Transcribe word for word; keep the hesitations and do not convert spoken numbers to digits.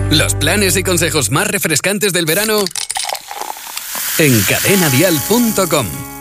Los planes y consejos más refrescantes del verano en cadena dial punto com.